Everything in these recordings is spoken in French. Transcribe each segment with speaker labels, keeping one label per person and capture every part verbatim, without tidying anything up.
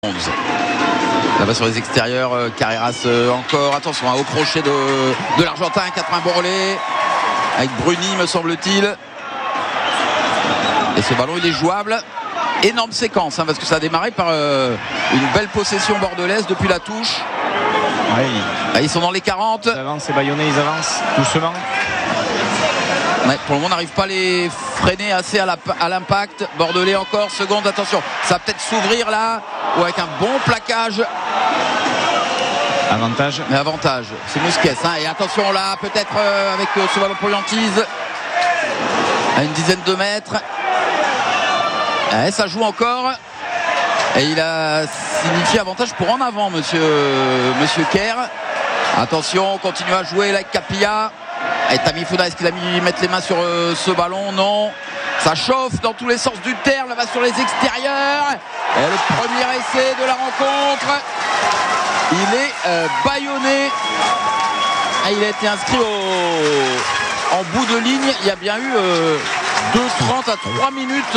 Speaker 1: onze. Là-bas sur les extérieurs, euh, Carreras euh, encore, attention hein, au crochet de, de l'Argentin, quatre-vingts Bordelais avec Bruni me semble-t-il, et ce ballon il est jouable. Énorme séquence hein, parce que ça a démarré par euh, une belle possession bordelaise depuis la touche.
Speaker 2: Ouais,
Speaker 1: Là, ils sont dans les quarante.
Speaker 2: ils avancent, c'est Bayonnais, ils avancent doucement.
Speaker 1: Ouais, pour le moment on n'arrive pas à les freiner assez à, la, à l'impact. Bordelais encore, seconde, attention, ça va peut-être s'ouvrir là, ou avec un bon plaquage.
Speaker 2: Avantage.
Speaker 1: Mais avantage, c'est Mousquet hein. Et attention là, peut-être euh, avec euh, ce ballon pour Yantise à une dizaine de mètres. Ouais, ça joue encore. Et il a signifié avantage pour en avant, monsieur, monsieur Kerr. Attention, on continue à jouer là avec Capilla. Et Tammy Fouda, est-ce qu'il a mis mettre les mains sur euh, ce ballon? Non. Ça chauffe dans tous les sens du terme, là va sur les extérieurs. Et le premier essai de la rencontre, il est euh, bâillonné. Et il a été inscrit au, en bout de ligne. Il y a bien eu euh, deux trente à trois minutes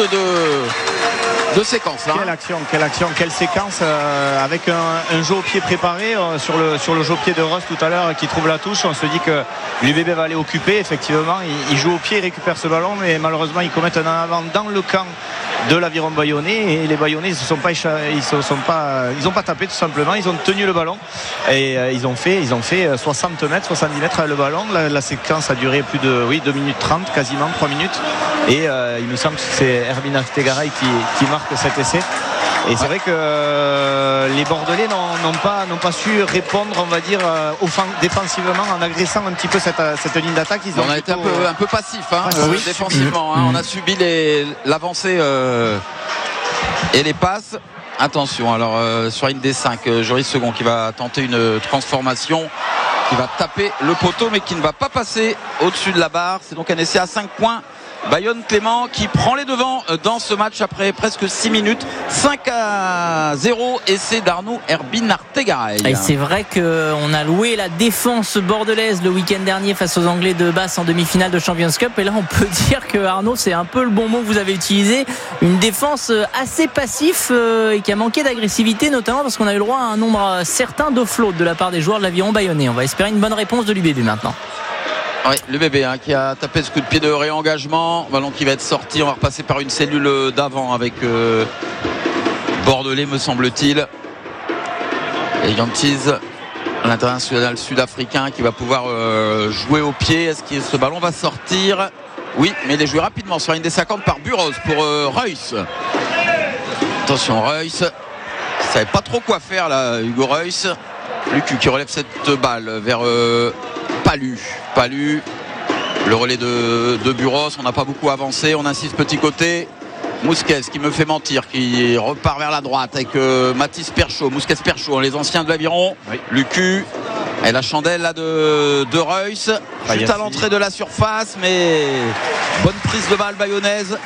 Speaker 1: de, de séquence. Là.
Speaker 2: Quelle action, quelle action, quelle séquence euh, avec un, un jeu au pied préparé euh, sur, le, sur le jeu au pied de Ross tout à l'heure qui trouve la touche. On se dit que l'U B B va aller occuper. Effectivement, il, il joue au pied, il récupère ce ballon, mais malheureusement, ils commettent un avant dans le camp de l'Aviron Bayonnais et les Bayonnais ils se sont pas ils se sont pas ils ont pas tapé tout simplement, ils ont tenu le ballon et euh, ils ont fait ils ont fait soixante mètres soixante-dix mètres le ballon. La, la séquence a duré plus de oui deux minutes trente, quasiment trois minutes, et euh, il me semble que c'est Herbin Artegaray qui, qui marque cet essai. Et c'est vrai que euh, les Bordelais n'ont, n'ont, pas, n'ont pas su répondre, on va dire, euh, offens- défensivement en agressant un petit peu cette, cette ligne d'attaque. Ils ont
Speaker 1: on a été un peu, un peu passif hein,
Speaker 2: passif,
Speaker 1: euh,
Speaker 2: oui.
Speaker 1: défensivement. Hein, on a subi les, l'avancée euh, et les passes. Attention, alors euh, sur une des cinq, euh, Joris Second qui va tenter une transformation, qui va taper le poteau, mais qui ne va pas passer au-dessus de la barre. C'est donc un essai à cinq points. Bayonne Clément qui prend les devants dans ce match après presque six minutes. Cinq à zéro, essai d'Arnaud Herbin Artegaray.
Speaker 3: Et c'est vrai qu'on a loué la défense bordelaise le week-end dernier face aux Anglais de Basse en demi-finale de Champions Cup, et là on peut dire que Arnaud, c'est un peu le bon mot que vous avez utilisé, une défense assez passif et qui a manqué d'agressivité, notamment parce qu'on a eu le droit à un nombre certain d'offloads de la part des joueurs de l'Aviron Bayonnais. On va espérer une bonne réponse de l'U B B maintenant.
Speaker 1: Oui, le bébé hein, qui a tapé ce coup de pied de réengagement. Ballon qui va être sorti. On va repasser par une cellule d'avant avec euh, Bordelais, me semble-t-il. Et Yantise, l'international sud-africain, qui va pouvoir euh, jouer au pied. Est-ce que ce ballon va sortir? Oui, mais il est joué rapidement sur une des cinquante par Buros pour euh, Reus. Attention, Reus. Il savait pas trop quoi faire là, Hugo Reus. Lucu qui relève cette balle vers euh, Palu. Palu, le relais de, de Buros. On n'a pas beaucoup avancé, on insiste petit côté. Mousquet qui me fait mentir, qui repart vers la droite avec euh, Mathis Perchaud. Mousquet Perchaud, les anciens de l'Aviron. Oui. Lucu et la chandelle là de, de Reus. Juste à l'entrée de la surface, mais bonne prise de balle bayonnaise.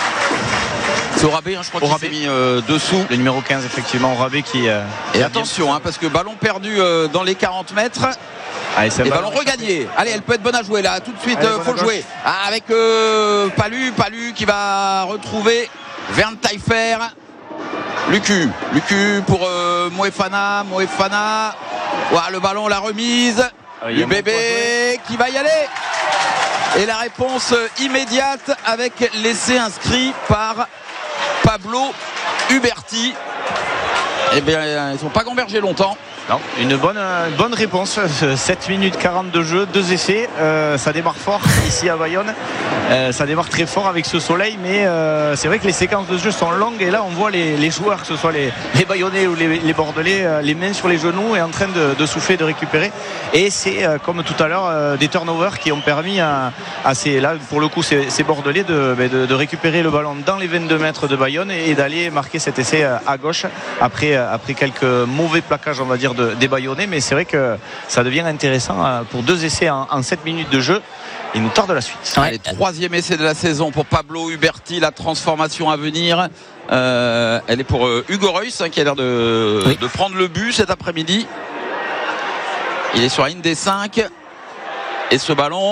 Speaker 1: C'est Orabé, hein, je crois qu'il s'est mis euh, dessous.
Speaker 2: Le numéro quinze, effectivement, Orabé qui. Euh,
Speaker 1: et attention, hein, parce que ballon perdu euh, dans les quarante mètres. Allez, et ballon regagné. Allez, elle peut être bonne à jouer là. Tout de suite, il euh, faut le jouer. Ah, avec euh, Palu, Palu qui va retrouver Verne Taillefer. Lucu, Lucu pour euh, Moefana, Moefana. Ouah, le ballon, la remise. Ah, le bébé qui va y aller. Et la réponse immédiate avec l'essai inscrit par Pablo Huberti. Eh bien, ils n'ont pas gambergé longtemps.
Speaker 2: Non, une bonne, une bonne réponse. sept minutes quarante de jeu, deux essais. Euh, ça démarre fort ici à Bayonne. Euh, ça démarre très fort avec ce soleil, mais euh, c'est vrai que les séquences de jeu sont longues. Et là, on voit les, les joueurs, que ce soit les, les Bayonnais ou les, les Bordelais, euh, les mains sur les genoux et en train de, de souffler, de récupérer. Et c'est, euh, comme tout à l'heure, euh, des turnovers qui ont permis à, à ces, là, pour le coup, ces, ces Bordelais de, de, de récupérer le ballon dans les vingt-deux mètres de Bayonne et, et d'aller marquer cet essai à gauche après, après quelques mauvais plaquages, on va dire, de, des Bayonnais. Mais c'est vrai que ça devient intéressant pour deux essais en, en sept minutes de jeu. Il nous tarde la suite.
Speaker 1: Allez, troisième essai de la saison pour Pablo Huberti. La transformation à venir, euh, elle est pour euh, Hugo Reus, hein, qui a l'air de, oui. de prendre le but cet après-midi. Il est sur une des cinq. Et ce ballon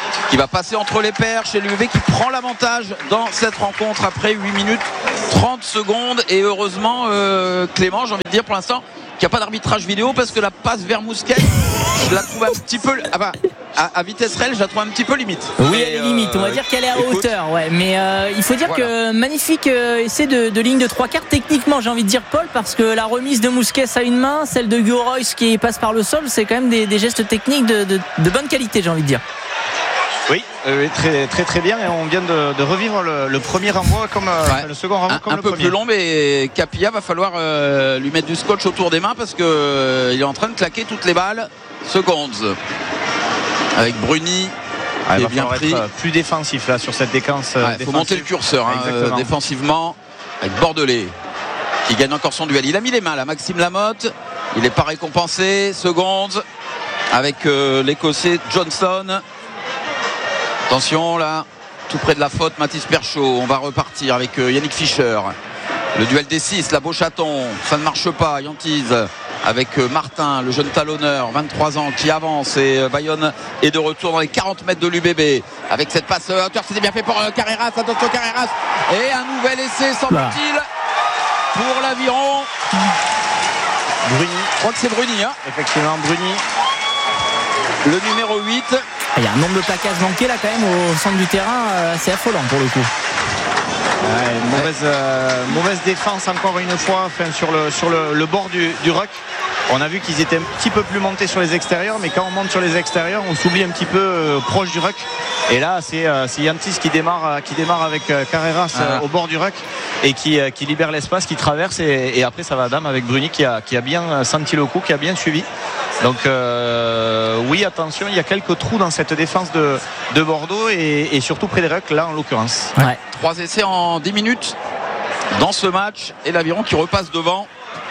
Speaker 1: qui va passer entre les perches et l'U B B qui prend l'avantage dans cette rencontre après huit minutes trente secondes. Et heureusement euh, Clément, j'ai envie de dire pour l'instant qu'il n'y a pas d'arbitrage vidéo, parce que la passe vers Mousquet, je la trouve un petit peu enfin, à, à vitesse réelle, je la trouve un petit peu limite.
Speaker 3: Oui,
Speaker 1: mais,
Speaker 3: elle est limite, on va dire qu'elle est à
Speaker 1: écoute,
Speaker 3: hauteur, ouais. Mais euh, il faut dire voilà. que magnifique euh, essai de, de ligne de trois quarts techniquement, j'ai envie de dire, Paul, parce que la remise de Mousquet à une main, celle de Hugo Royce qui passe par le sol, c'est quand même des, des gestes techniques de, de, de bonne qualité, j'ai envie de dire.
Speaker 2: Oui, euh, très très très bien, et on vient de, de revivre le, le premier renvoi comme ouais. le second renvoi
Speaker 1: un,
Speaker 2: comme
Speaker 1: un
Speaker 2: le
Speaker 1: peu
Speaker 2: premier.
Speaker 1: Plus long, mais Capilla va falloir euh, lui mettre du scotch autour des mains, parce que euh, il est en train de claquer toutes les balles. Secondes avec Bruni.
Speaker 2: Ah, il va
Speaker 1: bien pris.
Speaker 2: Être plus défensif là sur cette décence. Il
Speaker 1: ouais, faut monter le curseur hein, euh, défensivement avec Bordelais qui gagne encore son duel. Il a mis les mains là, Maxime Lamotte. Il n'est pas récompensé. Secondes avec euh, l'Écossais Johnson. Attention là, tout près de la faute, Mathis Perchaud. On va repartir avec euh, Yannick Fischer. Le duel des six, la Beauchaton, ça ne marche pas. Yantise avec euh, Martin, le jeune talonneur, vingt-trois ans, qui avance, et euh, Bayonne est de retour dans les quarante mètres de l'U B B. Avec cette passe à hauteur, c'était bien fait pour euh, Carreras. Attention Carreras. Et un nouvel essai, semble-t-il, pour l'Aviron.
Speaker 2: Bruni.
Speaker 1: Je crois que c'est Bruni. Hein.
Speaker 2: Effectivement, Bruni.
Speaker 1: Le numéro huit.
Speaker 3: Il y a un nombre de plaquages manqués là quand même au centre du terrain, assez affolant pour le coup.
Speaker 2: Ouais, une mauvaise, euh, mauvaise défense encore une fois, enfin, sur, le, sur le, le bord du, du ruck. On a vu qu'ils étaient un petit peu plus montés sur les extérieurs, mais quand on monte sur les extérieurs, on s'oublie un petit peu euh, proche du ruck. Et là, c'est, euh, c'est Yantis qui démarre, euh, qui démarre avec euh, Carreras euh, ah. au bord du ruck et qui, euh, qui libère l'espace, qui traverse. Et, et après, ça va à Dame avec Bruni qui a, qui a bien senti le coup, qui a bien suivi. Donc euh, oui, attention, il y a quelques trous dans cette défense de, de Bordeaux et, et surtout près des rucks, là en l'occurrence.
Speaker 3: Ouais.
Speaker 1: Trois essais en dix minutes dans ce match et l'Aviron qui repasse devant.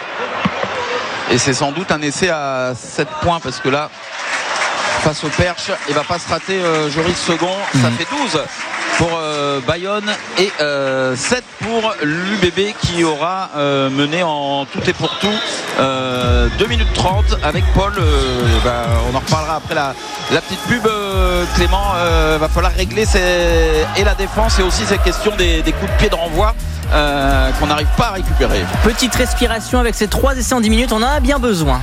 Speaker 1: Et c'est sans doute un essai à sept points, parce que là, face au perche, il ne va pas se rater euh, Joris Second. Mmh. Ça fait douze pour euh, Bayonne et euh, sept pour l'U B B qui aura euh, mené en tout et pour tout euh, deux minutes trente avec Paul. Euh, bah, on en reparlera après la, la petite pub. Euh, Clément, euh, va falloir régler ses, et la défense et aussi ces questions des, des coups de pied de renvoi. Euh, qu'on n'arrive pas à récupérer.
Speaker 3: Petite respiration avec ces trois essais en dix minutes, on en a bien besoin.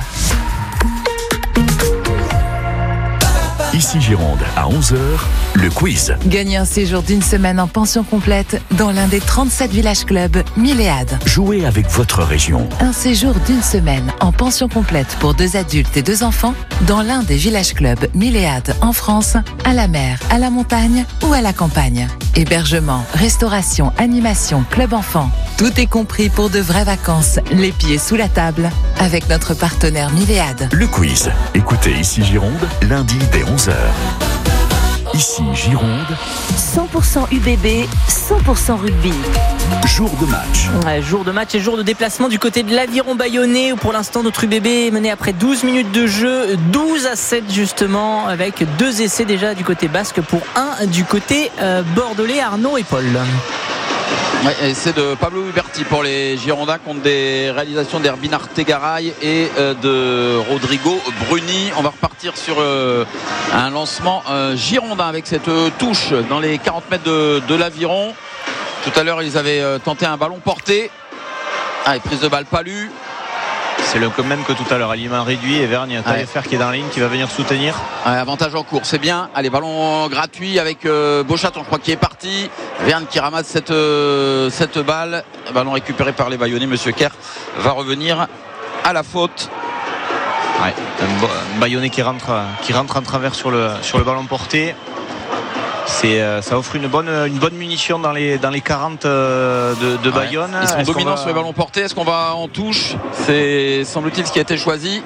Speaker 4: Ici Gironde, à onze heures, le quiz.
Speaker 5: Gagnez un séjour d'une semaine en pension complète dans l'un des trente-sept villages clubs Milléade.
Speaker 4: Jouez avec votre région.
Speaker 5: Un séjour d'une semaine en pension complète pour deux adultes et deux enfants dans l'un des villages clubs Milléade en France, à la mer, à la montagne ou à la campagne. Hébergement, restauration, animation, club enfant. Tout est compris pour de vraies vacances, les pieds sous la table, avec notre partenaire Milléade.
Speaker 4: Le quiz. Écoutez Ici Gironde, lundi dès onze heures. Ici Gironde,
Speaker 6: cent pour cent U B B, cent pour cent rugby.
Speaker 4: Jour de match.
Speaker 3: Ouais, jour de match et jour de déplacement du côté de l'Aviron Bayonnais, où pour l'instant notre U B B est mené après douze minutes de jeu, douze à sept justement, avec deux essais déjà du côté basque pour un du côté euh, bordelais. Arnaud et Paul.
Speaker 1: Ouais, essai de Pablo Huberti pour les Girondins contre des réalisations d'Herbin Artegaray et euh, de Rodrigo Bruni. On va repartir sur euh, un lancement euh, girondin avec cette euh, touche dans les quarante mètres de, de l'Aviron. Tout à l'heure, ils avaient euh, tenté un ballon porté. Ah, et prise de balle pas lue.
Speaker 2: C'est le même que tout à l'heure, alignement réduit, et Vergne Taillefer ouais. qui est dans la ligne, qui va venir soutenir.
Speaker 1: Ouais, avantage en cours, c'est bien. Allez, ballon gratuit avec euh, Beauchaton, je crois, qui est parti. Vergne qui ramasse cette, euh, cette balle. Ballon récupéré par les Bayonnais. Monsieur Kerr va revenir à la faute.
Speaker 2: Ouais, un Bayonnais qui rentre, qui rentre en travers sur le, sur le ballon porté. C'est, ça offre une bonne, une bonne munition dans les, dans les quarante de, de ouais. Bayonne.
Speaker 1: Ils sont
Speaker 2: Est-ce
Speaker 1: dominants
Speaker 2: va...
Speaker 1: sur les ballons portés. Est-ce qu'on va en touche? C'est semble-t-il ce qui a été choisi.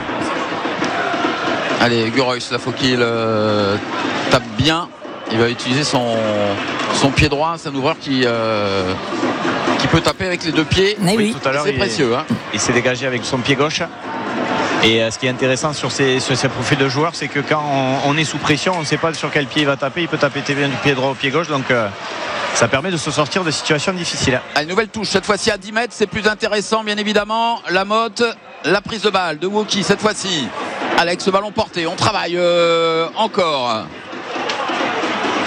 Speaker 1: Allez, Guroyce, là faut qu'il euh, tape bien. Il va utiliser son, son pied droit. C'est un ouvreur qui, euh, qui peut taper avec les deux pieds.
Speaker 3: Oui, oui.
Speaker 2: Tout à l'heure,
Speaker 1: c'est
Speaker 2: il,
Speaker 1: précieux. Hein.
Speaker 2: Il s'est dégagé avec son pied gauche. Et ce qui est intéressant sur ces, sur ces profils de joueurs, c'est que quand on, on est sous pression, on ne sait pas sur quel pied il va taper. Il peut taper bien du pied droit au pied gauche. Donc euh, ça permet de se sortir de situations difficiles.
Speaker 1: Une nouvelle touche, cette fois-ci à dix mètres. C'est plus intéressant, bien évidemment. La motte, la prise de balle de Woki, cette fois-ci. Alex, ce ballon porté. On travaille euh, encore.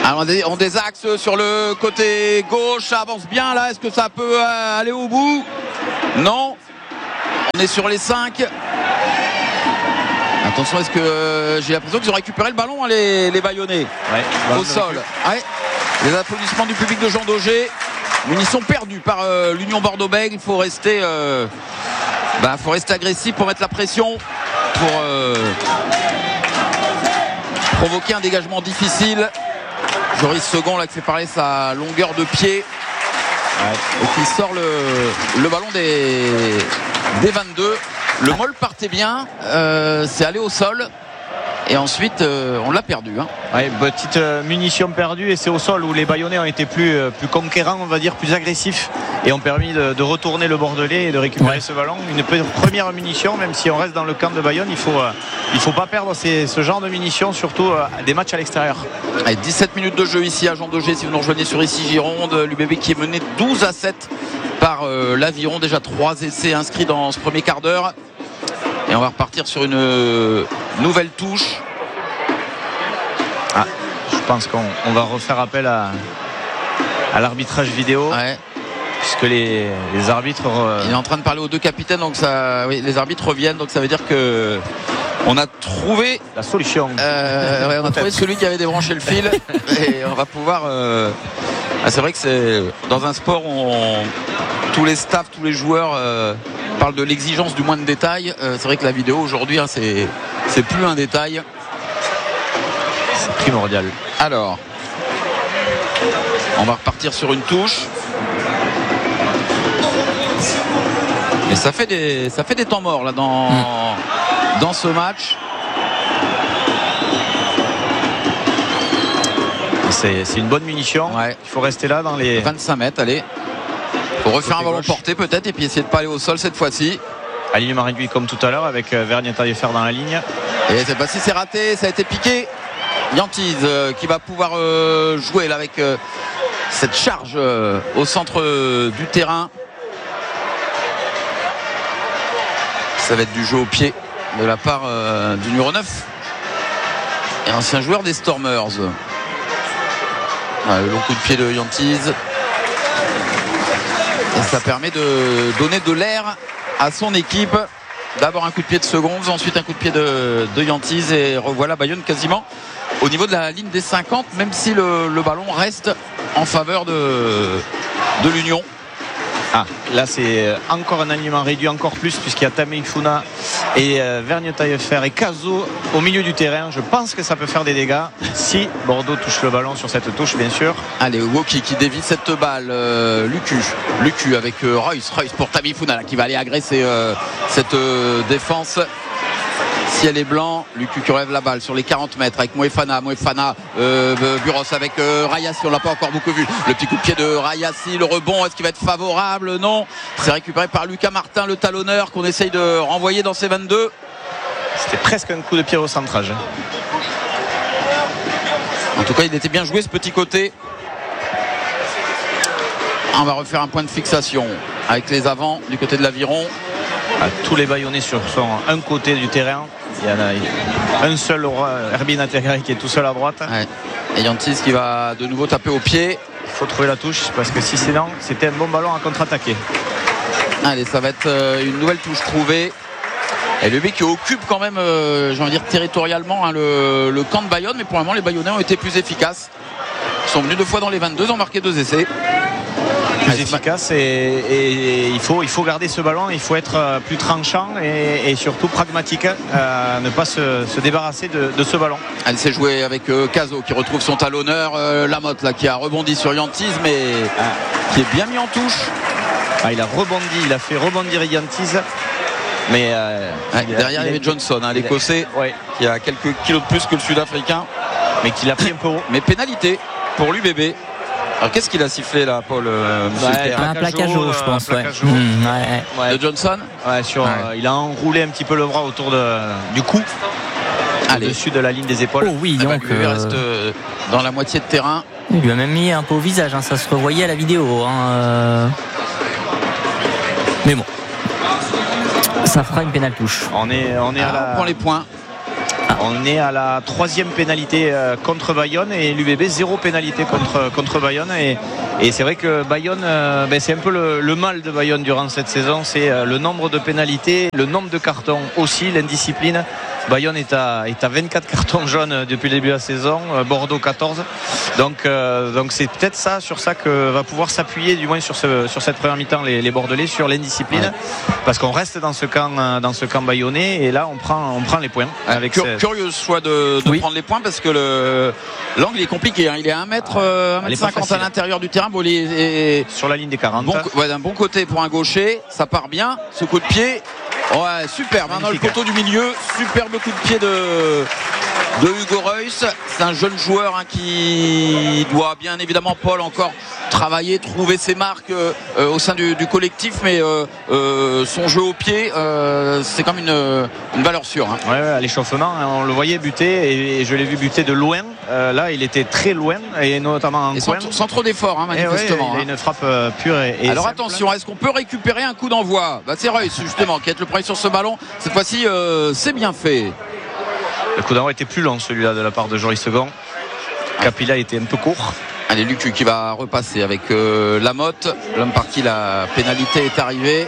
Speaker 1: Alors on désaxe sur le côté gauche, ça avance bien là, est-ce que ça peut aller au bout? Non, on est sur les cinq. Attention, est-ce que j'ai l'impression qu'ils ont récupéré le ballon, hein, les, les Bayonnais, ouais, au sol. Ouais. Les applaudissements du public de Jean Daugé. Munitions perdues par euh, l'Union Bordeaux-Bègles. Il faut rester, euh, bah, faut rester agressif pour mettre la pression, pour euh, provoquer un dégagement difficile. Joris Second là qui fait parler sa longueur de pied, ouais, et qui sort le, le ballon des, des vingt-deux. Le Moll partait bien, euh, c'est allé au sol et ensuite euh, on l'a perdu. Hein.
Speaker 2: Ouais, petite euh, munition perdue et c'est au sol où les Bayonnais ont été plus, euh, plus conquérants, on va dire, plus agressifs et ont permis de, de retourner le Bordelais et de récupérer, ouais, ce ballon. Une première munition, même si on reste dans le camp de Bayonne, il faut, euh, il faut pas perdre ces, ce genre de munitions, surtout euh, des matchs à l'extérieur.
Speaker 1: Allez, dix-sept minutes de jeu ici à Jean Daugé, si vous nous rejoignez sur ici Gironde, l'U B B qui est mené douze à sept par euh, l'Aviron, déjà trois essais inscrits dans ce premier quart d'heure. Et on va repartir sur une euh, nouvelle touche.
Speaker 2: Ah, je pense qu'on on va refaire appel à, à l'arbitrage vidéo.
Speaker 1: Ouais.
Speaker 2: Puisque les, les arbitres. Euh...
Speaker 1: Il est en train de parler aux deux capitaines, donc ça, oui, les arbitres reviennent, donc ça veut dire que on a trouvé
Speaker 2: la solution.
Speaker 1: Euh, ouais, on a trouvé celui qui avait débranché le fil et on va pouvoir. Euh... Ah, c'est vrai que c'est dans un sport où on... tous les staffs, tous les joueurs. Euh... parle de l'exigence du moins de détails. Euh, c'est vrai que la vidéo aujourd'hui, hein, c'est, c'est plus un détail.
Speaker 2: C'est primordial.
Speaker 1: Alors, on va repartir sur une touche. Et ça fait des, ça fait des temps morts là dans, mmh. dans ce match.
Speaker 2: C'est, c'est une bonne munition.
Speaker 1: Ouais.
Speaker 2: Il faut rester là dans les
Speaker 1: vingt-cinq mètres. Allez. Faut refaire un ballon porté peut-être et puis essayer de pas aller au sol cette fois-ci.
Speaker 2: Alignement réduit comme tout à l'heure avec Vernier Taillefer dans la ligne.
Speaker 1: Et cette fois-ci c'est raté, ça a été piqué. Yantiz euh, qui va pouvoir euh, jouer là avec euh, cette charge euh, au centre euh, du terrain. Ça va être du jeu au pied de la part euh, du numéro neuf et ancien joueur des Stormers. Ah, le long coup de pied de Yantiz. Et ça permet de donner de l'air à son équipe. D'abord un coup de pied de Seconde, ensuite un coup de pied de, de Yantiz et revoilà Bayonne quasiment au niveau de la ligne des cinquante, même si le, le ballon reste en faveur de, de l'Union.
Speaker 2: Ah, là c'est encore un alignement réduit, encore plus, puisqu'il y a Tamé Ifuna et euh, Vernier Taillefer et Cazo au milieu du terrain. Je pense que ça peut faire des dégâts si Bordeaux touche le ballon sur cette touche, bien sûr.
Speaker 1: Allez, Woki qui dévie cette balle. euh, Lucu Lucu avec euh, Royce Royce pour Tamé Ifuna là, qui va aller agresser euh, cette euh, défense. Si elle est blanc, Lucu qui relève la balle sur les quarante mètres avec Moefana, Moefana, euh, Buros avec euh, Rayassi, on l'a pas encore beaucoup vu. Le petit coup de pied de Rayassi, le rebond, est-ce qu'il va être favorable? Non. C'est récupéré par Lucas Martin, le talonneur qu'on essaye de renvoyer dans ses vingt-deux.
Speaker 2: C'était presque un coup de pied au centrage.
Speaker 1: En tout cas, il était bien joué ce petit côté. On va refaire un point de fixation avec les avants du côté de l'Aviron.
Speaker 2: À tous les Bayonnais sur son un côté du terrain. Il y en a un seul, Herbin Attergari qui est tout seul à droite.
Speaker 1: Ouais. Et Yantiz qui va de nouveau taper au pied.
Speaker 2: Il faut trouver la touche parce que si c'est non, c'était un bon ballon à contre-attaquer.
Speaker 1: Allez, ça va être une nouvelle touche trouvée. Et le mec qui occupe quand même, euh, j'ai envie de dire territorialement, hein, le, le camp de Bayonne. Mais pour le moment, les Bayonnais ont été plus efficaces. Ils sont venus deux fois dans les vingt-deux, ils ont marqué deux essais.
Speaker 2: Plus efficace et, et il, faut, il faut garder ce ballon, il faut être plus tranchant et, et surtout pragmatique, euh, ne pas se, se débarrasser de, de ce ballon.
Speaker 1: Elle s'est jouée avec euh, Cazo qui retrouve son talonneur, euh, Lamotte là, qui a rebondi sur Yantiz mais ah. qui est bien mis en touche.
Speaker 2: Ah, il a rebondi, il a fait rebondir Yantiz. Mais euh,
Speaker 1: ouais, il derrière il y avait Johnson, hein, l'Écossais,
Speaker 2: ouais,
Speaker 1: qui a quelques kilos de plus que le Sud-Africain,
Speaker 2: mais qui l'a pris un peu haut.
Speaker 1: Mais pénalité pour l'U B B. Alors qu'est-ce qu'il a sifflé là, Paul, euh,
Speaker 3: ouais, un plaquage haut, je pense, ouais. Mmh, ouais,
Speaker 1: ouais. De Johnson.
Speaker 2: Ouais, sur, ouais. Euh, il a enroulé un petit peu le bras autour de, du cou, au-dessus de la ligne des épaules.
Speaker 3: Oh oui,
Speaker 1: ah
Speaker 3: donc
Speaker 1: bah, lui, il reste euh, dans la moitié de terrain.
Speaker 3: Il lui a même mis un peu au visage, hein, ça se revoyait à la vidéo. Hein. Mais bon, ça fera une pénale touche.
Speaker 2: On est, on est
Speaker 1: ah,
Speaker 2: à la...
Speaker 1: on prend les points.
Speaker 2: On est à la troisième pénalité euh, contre Bayonne et l'U B B zéro pénalité contre, contre Bayonne. Et, et c'est vrai que Bayonne, euh, ben, c'est un peu le, le mal de Bayonne durant cette saison, c'est euh, le nombre de pénalités, le nombre de cartons aussi, l'indiscipline. Bayonne est à, est à vingt-quatre cartons jaunes depuis le début de la saison, Bordeaux quatorze. Donc, euh, donc c'est peut-être ça, sur ça que va pouvoir s'appuyer, du moins sur, ce, sur cette première mi-temps, les, les Bordelais, sur l'indiscipline. Ouais. Parce qu'on reste dans ce camp, dans ce camp bayonnais, et là on prend, on prend les points.
Speaker 1: Avec Cur- cette... Curieux choix de, de oui. prendre les points, parce que le, l'angle est compliqué. Hein. Il est à un mètre cinquante à l'intérieur du terrain. Bon, il est
Speaker 2: sur la ligne des quarante.
Speaker 1: Bon, ouais, d'un bon côté pour un gaucher, ça part bien. Ce coup de pied. Ouais, superbe, hein, dans le coteau du milieu, superbe coup de pied de, de Hugo Reus. C'est un jeune joueur hein, qui doit bien évidemment, Paul, encore travailler, trouver ses marques euh, au sein du, du collectif, mais euh, euh, son jeu au pied, euh, c'est comme une, une valeur sûre. Hein.
Speaker 2: Ouais, ouais, à l'échauffement, on le voyait buter, et, et je l'ai vu buter de loin. Euh, là, il était très loin, et notamment en
Speaker 1: et
Speaker 2: coin.
Speaker 1: Sans, sans trop d'efforts, hein, manifestement.
Speaker 2: Ouais, il a une frappe euh, pure et, et
Speaker 1: alors
Speaker 2: simple.
Speaker 1: Attention, est-ce qu'on peut récupérer un coup d'envoi? Bah, c'est Reus, justement, qui est le premier sur ce ballon. Cette fois-ci, euh, c'est bien fait.
Speaker 2: Le coup d'envoi était plus long, celui-là, de la part de Joris Second. Capilla était un peu court.
Speaker 1: Allez, Lucu qui va repasser avec euh, Lamotte, l'homme par qui la pénalité est arrivée.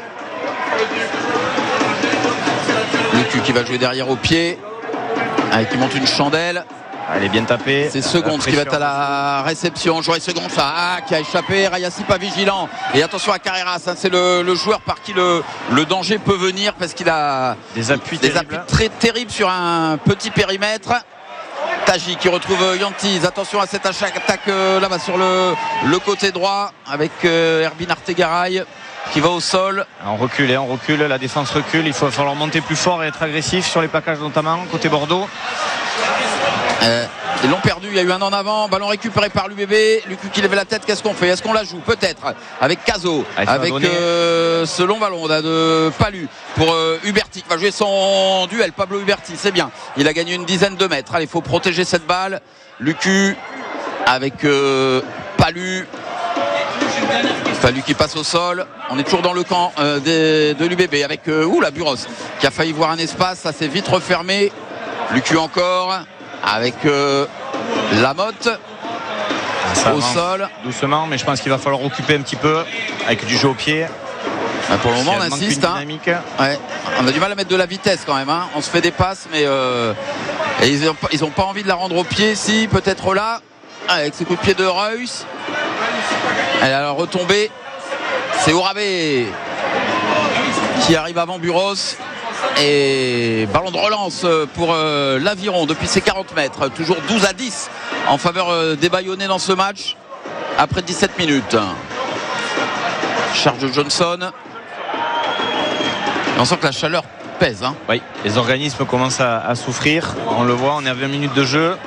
Speaker 1: Lucu qui va jouer derrière au pied, avec qui monte une chandelle.
Speaker 2: Elle est bien tapée.
Speaker 1: C'est Seconde qui va être à la réception. Joueur Seconde, ça ah, qui a échappé. Rayassi pas vigilant. Et attention à Carreras, hein, c'est le, le joueur par qui le, le danger peut venir, parce qu'il a
Speaker 2: des appuis,
Speaker 1: des appuis très terribles sur un petit périmètre. Taji qui retrouve Yantiz. Attention à cette attaque euh, là-bas sur le, le côté droit avec euh, Herbin Artegaray qui va au sol.
Speaker 2: On recule, hein, on recule, la défense recule. Il faut falloir monter plus fort et être agressif sur les plaquages, notamment côté Bordeaux.
Speaker 1: Euh, ils l'ont perdu, il y a eu un en avant, ballon récupéré par l'U B B. Lucu qui lève la tête, qu'est-ce qu'on fait? Est-ce qu'on la joue? Peut-être avec Caso, ah, avec euh, ce long ballon de Palu pour euh, Huberti qui va jouer son duel. Pablo Huberti, c'est bien, il a gagné une dizaine de mètres. Allez, il faut protéger cette balle. Lucu avec euh, Palu. Palu qui passe au sol. On est toujours dans le camp euh, de, de l'U B B avec euh, ouh, la Buros qui a failli voir un espace, ça s'est vite refermé. Lucu encore avec euh, Lamotte
Speaker 2: ça
Speaker 1: au sol
Speaker 2: doucement, mais je pense qu'il va falloir occuper un petit peu avec du jeu au pied.
Speaker 1: Bah pour le moment on insiste hein. Ouais. On a du mal à mettre de la vitesse quand même hein. On se fait des passes, mais euh, et ils n'ont ils ont pas envie de la rendre au pied. Si peut-être là avec ce coup de pied de Reus, elle a retombé. C'est Orabe qui arrive avant Buros. Et ballon de relance pour euh, l'Aviron depuis ses quarante mètres. Toujours douze à dix en faveur euh, des Bayonnais dans ce match après dix-sept minutes. Charge de Johnson. Et on sent que la chaleur pèse hein.
Speaker 2: Oui, les organismes commencent à, à souffrir. On le voit, on est à vingt minutes de jeu.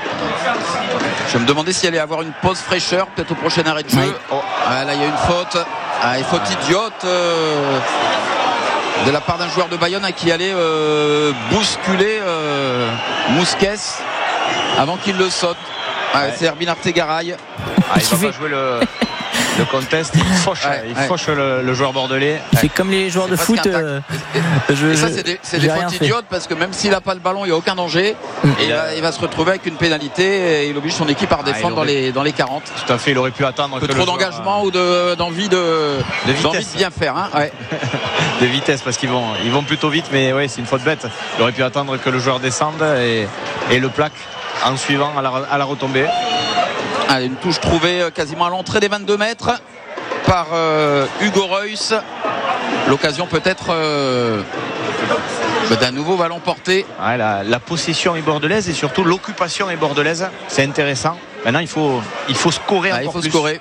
Speaker 1: Je me demandais s'il allait y avoir une pause fraîcheur peut-être au prochain arrêt de jeu. Oui. Oh. Ah, là il y a une faute ah, une faute idiote euh... de la part d'un joueur de Bayonne qui allait euh, bousculer euh, Mousquet avant qu'il le saute. Ah, ouais. C'est Herbin Artegaray.
Speaker 2: Ah, il va pas jouer le, le contest. Il fauche, ouais, il fauche ouais. le, le joueur bordelais.
Speaker 3: Il fait comme les joueurs de foot. Euh,
Speaker 1: et, je, et ça, c'est des, c'est des fautes idiotes parce que même s'il n'a pas le ballon, il n'y a aucun danger. Mmh. Et il, va, il va se retrouver avec une pénalité et il oblige son équipe à redéfendre ah, aurait... dans, les, dans les quarante.
Speaker 2: Tout à fait, il aurait pu attendre.
Speaker 1: Un peu trop d'engagement joueur... ou de, d'envie, de,
Speaker 2: de, vitesse.
Speaker 1: d'envie de bien faire. Hein ouais.
Speaker 2: De vitesse parce qu'ils vont, ils vont plutôt vite, mais ouais, c'est une faute bête. Il aurait pu attendre que le joueur descende et, et le plaque en suivant à la, à la retombée.
Speaker 1: Allez, une touche trouvée quasiment à l'entrée des vingt-deux mètres par euh, Hugo Reus. L'occasion peut-être euh, d'un nouveau ballon porté.
Speaker 2: Ouais, la, la possession est bordelaise et surtout l'occupation est bordelaise. C'est intéressant. Maintenant, il faut, il faut scorer
Speaker 1: ah,
Speaker 2: encore
Speaker 1: il faut
Speaker 2: plus.
Speaker 1: Scorer.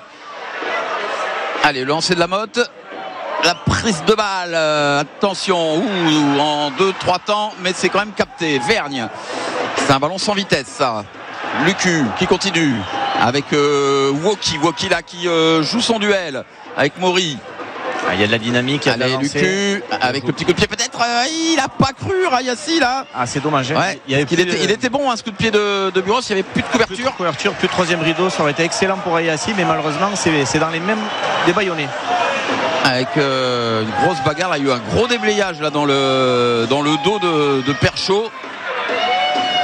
Speaker 1: Allez, le lancer de Lamotte. La prise de balle, euh, attention, ouh, en deux trois temps, mais c'est quand même capté. Vergne, c'est un ballon sans vitesse ça. Lucu qui continue avec euh, Woki, Woki là qui euh, joue son duel avec Maury.
Speaker 2: Ah, il y a de la dynamique.
Speaker 1: Allez, Lucu avec le petit coup de pied peut-être. Euh, il a pas cru Rayassi là.
Speaker 2: Ah, c'est dommage. Hein.
Speaker 1: Ouais, il, il, était, de... il était bon hein, ce coup de pied de, de Buros. Il n'y avait plus de couverture.
Speaker 2: Plus de couverture, plus de troisième rideau. Ça aurait été excellent pour Rayassi, mais malheureusement c'est, c'est dans les mêmes des Bayonnais.
Speaker 1: Avec euh, une grosse bagarre, là, il y a eu un gros déblayage là dans le dans le dos de, de Perchaud.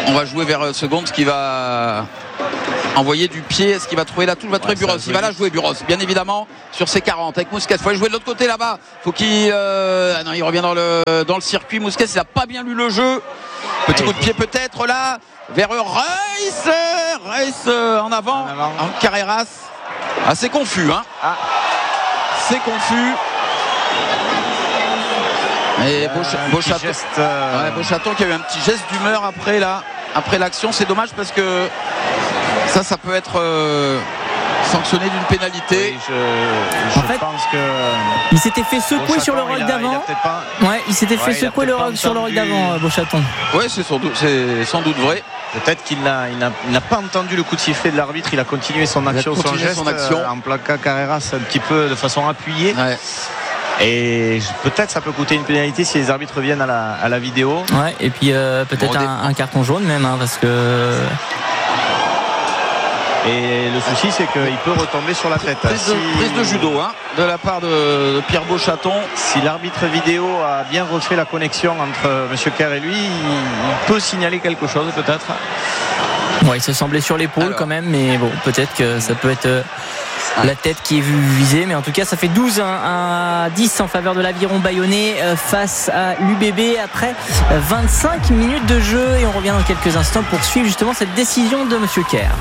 Speaker 1: On va jouer vers Seconde qui va envoyer du pied. Est-ce qu'il va trouver la touche? Il va trouver ouais, Buros. Il va la jouer Buros, bien évidemment, sur ses quarante avec Mousquet. Il faut aller jouer de l'autre côté là-bas. Faut qu'il euh... ah non, il revient dans le dans le circuit. Mousquet, il n'a pas bien lu le jeu. Petit coup de pied peut-être là vers Reus. Reus en avant, en, avant. en Carreras. Ah, c'est confus, hein. Ah. C'est confus. Et euh, Beauchaton, geste, euh... ouais, Beauchaton qui a eu un petit geste d'humeur après là, après l'action. C'est dommage parce que ça, ça peut être euh, sanctionné d'une pénalité.
Speaker 2: Oui, je, je
Speaker 3: en fait,
Speaker 2: pense que
Speaker 3: il s'était fait secouer Beauchaton, sur le rock d'avant.
Speaker 2: Pas...
Speaker 3: Ouais, il s'était fait ouais, secouer le rock sur le rock d'avant, Beauchaton.
Speaker 1: Ouais, c'est sans doute, c'est sans doute vrai.
Speaker 2: Peut-être qu'il n'a, il n'a, il n'a pas entendu le coup de sifflet de l'arbitre. Il a continué son action,
Speaker 1: son geste,
Speaker 2: son
Speaker 1: action.
Speaker 2: Euh, en plaquant Carreras un petit peu de façon appuyée.
Speaker 1: Ouais.
Speaker 2: Et peut-être ça peut coûter une pénalité si les arbitres reviennent à la, à la vidéo.
Speaker 3: Ouais, et puis euh, peut-être bon, un, un carton jaune même, hein, parce que.
Speaker 2: Et le souci, c'est qu'il peut retomber sur la tête.
Speaker 1: Prise de, si... prise de judo hein, de la part de, de Pierre Beauchaton.
Speaker 2: Si l'arbitre vidéo a bien refait la connexion entre M. Kerr et lui, il, il peut signaler quelque chose peut-être.
Speaker 3: Ouais, il se semblait sur l'épaule Alors. quand même, mais bon, peut-être que ça peut être euh, la tête qui est visée. Mais en tout cas, ça fait douze à dix en faveur de l'Aviron Bayonnais euh, face à l'U B B après vingt-cinq minutes de jeu. Et on revient dans quelques instants pour suivre justement cette décision de M. Kerr.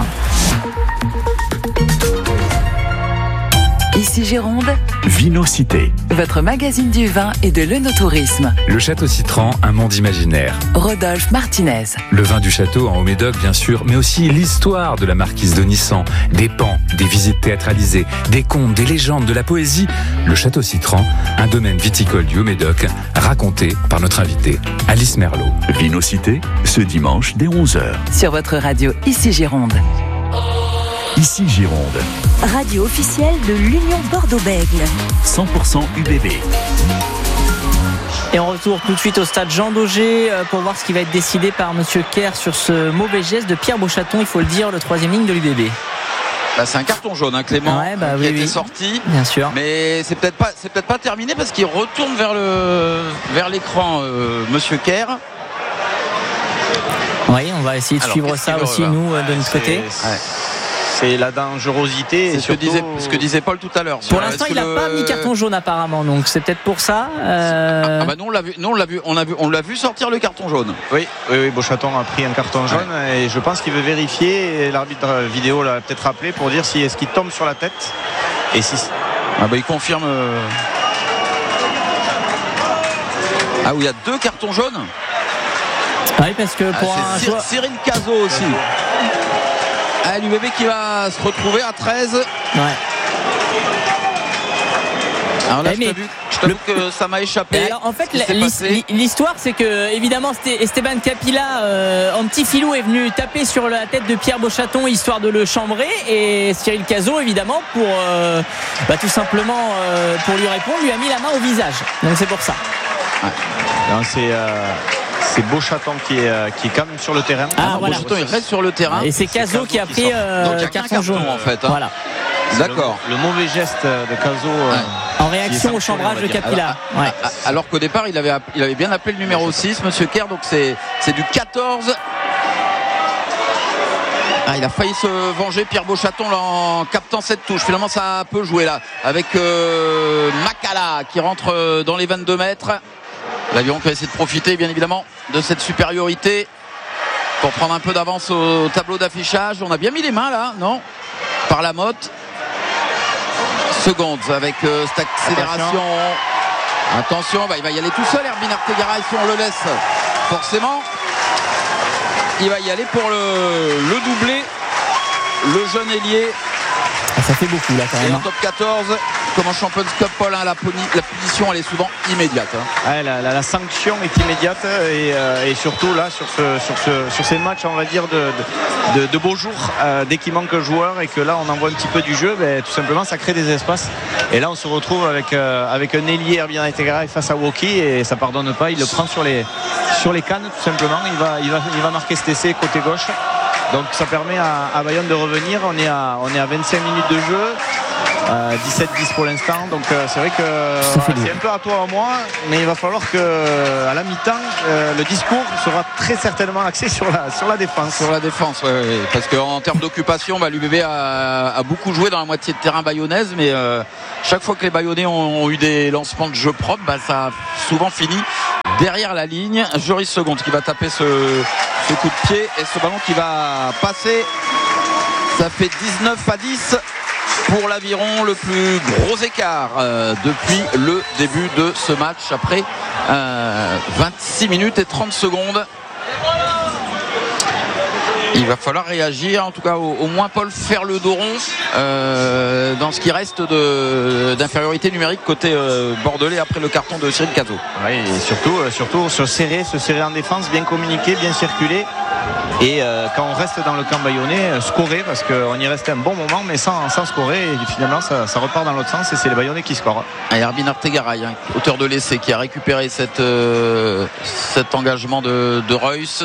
Speaker 5: Ici Gironde,
Speaker 4: Vinocité,
Speaker 5: votre magazine du vin et de l'œnotourisme.
Speaker 7: Le Château Citran, un monde imaginaire.
Speaker 5: Rodolphe Martinez.
Speaker 7: Le vin du château en Haut-Médoc, bien sûr, mais aussi l'histoire de la marquise de Nissan, des pans, des visites théâtralisées, des contes, des légendes, de la poésie. Le Château Citran, un domaine viticole du Haut-Médoc, raconté par notre invitée, Alice Merlot.
Speaker 4: Vinocité, ce dimanche dès onze heures.
Speaker 5: Sur votre radio Ici Gironde.
Speaker 4: Ici Gironde.
Speaker 6: Radio officielle de l'Union Bordeaux-Bègles.
Speaker 4: cent pour cent U B B.
Speaker 3: Et on retourne tout de suite au stade Jean Daugé pour voir ce qui va être décidé par Monsieur Kerr sur ce mauvais geste de Pierre Beauchaton, il faut le dire, le troisième ligne de l'U B B.
Speaker 1: Bah, c'est un carton jaune, hein, Clément,
Speaker 3: ouais, bah,
Speaker 1: qui
Speaker 3: oui,
Speaker 1: a été
Speaker 3: oui.
Speaker 1: sorti.
Speaker 3: Bien sûr.
Speaker 1: Mais c'est peut-être pas, c'est peut-être pas terminé parce qu'il retourne vers le, vers l'écran, euh, Monsieur Kerr.
Speaker 3: Oui, on va essayer de
Speaker 1: Alors,
Speaker 3: suivre ça aussi, là nous, de notre côté.
Speaker 2: Ouais. C'est la dangerosité.
Speaker 1: C'est
Speaker 2: et
Speaker 1: ce, que
Speaker 2: surtout...
Speaker 1: disait, ce que disait Paul tout à l'heure.
Speaker 3: Pour l'instant, il n'a le... pas mis carton jaune apparemment, donc c'est peut-être pour ça. Euh...
Speaker 1: Ah bah non, on l'a vu, non, on l'a vu, on a vu, on l'a vu sortir le carton jaune.
Speaker 2: Oui, oui, oui Beauchaton a pris un carton jaune ouais. Et je pense qu'il veut vérifier. Et l'arbitre vidéo l'a peut-être rappelé pour dire si est-ce qu'il tombe sur la tête et si.
Speaker 1: Ah bah il confirme. Ah oui, il y a deux cartons jaunes.
Speaker 3: Oui, parce que pour
Speaker 1: ah,
Speaker 3: un
Speaker 1: c'est
Speaker 3: joueur...
Speaker 1: Cyril Cazot aussi. Ah, l'U B B qui va se retrouver à treize.
Speaker 3: Ouais.
Speaker 1: Alors là,
Speaker 3: eh
Speaker 1: je t'avoue, je t'avoue le... que ça m'a échappé.
Speaker 3: Alors, en fait, l'histoire, c'est que, évidemment, Esteban Capilla, euh, en petit filou, est venu taper sur la tête de Pierre Beauchaton, histoire de le chambrer. Et Cyril Cazot, évidemment, pour euh, bah, tout simplement euh, pour lui répondre, lui a mis la main au visage. Donc, c'est pour ça.
Speaker 2: Ouais. C'est. Euh... C'est Beauchaton qui est, euh, qui est quand même sur le terrain.
Speaker 3: Ah, voilà.
Speaker 1: Beauchaton il reste sur le terrain.
Speaker 3: Et c'est Cazot qui a pris qui euh,
Speaker 1: Donc, il y a
Speaker 3: carton,
Speaker 1: carton
Speaker 3: jaune
Speaker 1: en fait. Hein.
Speaker 3: Voilà.
Speaker 1: D'accord.
Speaker 2: Le, le mauvais geste de Cazot. Euh,
Speaker 3: ouais. En réaction au chambrage de Capilla.
Speaker 1: Alors, ouais. alors qu'au départ, il avait, il avait bien appelé le numéro six, Monsieur Kerr. Donc c'est, c'est du quatorze. Ah, il a failli se venger, Pierre Beauchaton, là, en captant cette touche. Finalement, ça a peu joué là. Avec euh, Makala qui rentre dans les vingt-deux mètres. L'Aviron qui va essayer de profiter bien évidemment de cette supériorité pour prendre un peu d'avance au tableau d'affichage. On a bien mis les mains là, non? Par la motte. Seconde avec euh, cette accélération. Attention, Attention bah, il va y aller tout seul Herbin Artegaray si on le laisse. Forcément, il va y aller pour le, le doubler. Le jeune ailier.
Speaker 3: Ça fait beaucoup là quand même.
Speaker 1: Et en top quatorze, comme en Champions Cup, Paul, hein, la, la punition elle est souvent immédiate. Hein.
Speaker 2: Ouais, la, la, la sanction est immédiate et, euh, et surtout là sur, ce, sur, ce, sur ces matchs on va dire de, de, de, de beaux jours, euh, dès qu'il manque un joueur et que là on envoie un petit peu du jeu, ben, tout simplement ça crée des espaces. Et là on se retrouve avec, euh, avec un ailier Herbin Artegaray face à Woki et ça pardonne pas, il le prend sur les, sur les cannes tout simplement. Il va, il va, il va marquer cet essai côté gauche. Donc ça permet à, à Bayonne de revenir. On est à, on est à vingt-cinq minutes de jeu. Euh, dix-sept dix pour l'instant, donc euh, c'est vrai que euh, c'est un peu à toi à moi, mais il va falloir que à la mi-temps euh, le discours sera très certainement axé sur la, sur la défense.
Speaker 1: Sur la défense, ouais, ouais. Parce qu'en termes d'occupation, bah, l'U B B a, a beaucoup joué dans la moitié de terrain bayonnaise, mais euh, chaque fois que les Bayonnais ont, ont eu des lancements de jeu propres, bah, ça a souvent fini derrière la ligne. Joris Seconde qui va taper ce, ce coup de pied et ce ballon qui va passer. Ça fait dix-neuf à dix pour l'Aviron, le plus gros écart euh, depuis le début de ce match après euh, vingt-six minutes et trente secondes. Il va falloir réagir, en tout cas au, au moins Paul faire le dos rond euh, dans ce qui reste de, d'infériorité numérique côté euh, bordelais après le carton de Cyril Cazot.
Speaker 2: Oui, et surtout, euh, surtout se serrer, se serrer en défense, bien communiquer, bien circuler. Et euh, quand on reste dans le camp bayonnais, euh, scorer, parce qu'on y restait un bon moment, mais sans, sans scorer, et finalement ça, ça repart dans l'autre sens et c'est les Bayonnais qui scorent.
Speaker 1: Et Arbin Artegaray, hein, auteur de l'essai, qui a récupéré cette, euh, cet engagement de, de Reus.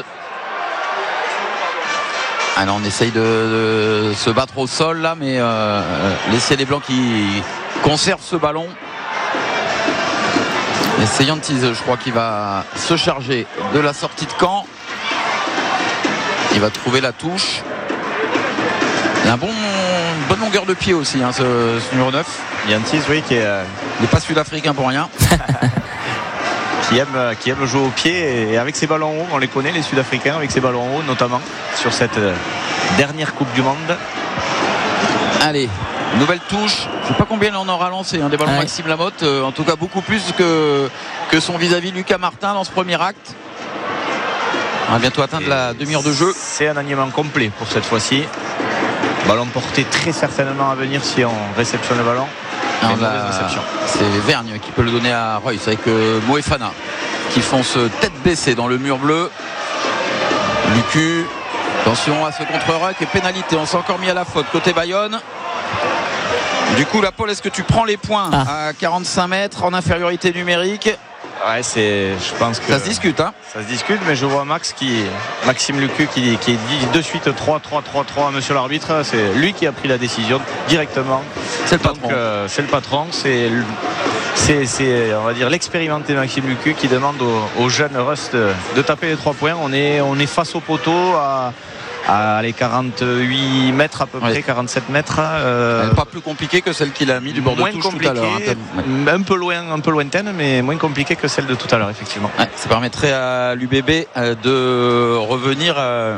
Speaker 1: Alors on essaye de, de se battre au sol là, mais euh, laisser les Blancs qui conservent ce ballon. Et c'est Yantis, je crois, qui va se charger de la sortie de camp. Il va trouver la touche. Il a un bon, une bonne longueur de pied aussi, hein, ce, ce numéro neuf.
Speaker 2: Yantis, oui, qui est, euh...
Speaker 1: n'est pas sud-africain pour rien.
Speaker 2: qui, aime, qui aime jouer au pied. Et avec ses ballons hauts, on les connaît, les Sud-Africains, avec ses ballons hauts, notamment sur cette dernière Coupe du Monde.
Speaker 1: Allez, nouvelle touche. Je ne sais pas combien il en aura lancé, hein, des ballons. Ouais. Maxime Lamotte. Euh, en tout cas, beaucoup plus que, que son vis-à-vis Lucas Martin dans ce premier acte. On va bientôt atteindre et la demi-heure de jeu.
Speaker 2: C'est un alignement complet pour cette fois-ci. Ballon porté très certainement à venir si on réceptionne le ballon.
Speaker 1: La... C'est Vergne qui peut le donner à Reus avec euh, Moefana qui fonce tête baissée dans le mur bleu. Lucu, attention à ce contre-ruck et pénalité. On s'est encore mis à la faute côté Bayonne. Du coup, la Paul, est-ce que tu prends les points ah. à quarante-cinq mètres en infériorité numérique?
Speaker 2: Ouais, c'est, je pense que
Speaker 1: ça se discute, hein.
Speaker 2: Ça se discute, mais je vois Max qui, Maxime Lucu qui, qui dit de suite trois trois trois trois à monsieur l'arbitre. C'est lui qui a pris la décision directement.
Speaker 1: C'est le patron.
Speaker 2: Donc, euh, c'est le patron. C'est, c'est, c'est, on va dire, l'expérimenté Maxime Lucu qui demande aux, aux jeunes Rust de, de taper les trois points. On est, on est face au poteau à. à les quarante-huit mètres à peu près, oui. quarante-sept mètres. Euh,
Speaker 1: pas plus compliquée que celle qu'il a mis du bord de touche tout à l'heure. Hein,
Speaker 2: un peu loin, un peu lointaine, mais moins compliquée que celle de tout à l'heure, effectivement.
Speaker 1: Ouais, ça permettrait à l'U B B de revenir euh,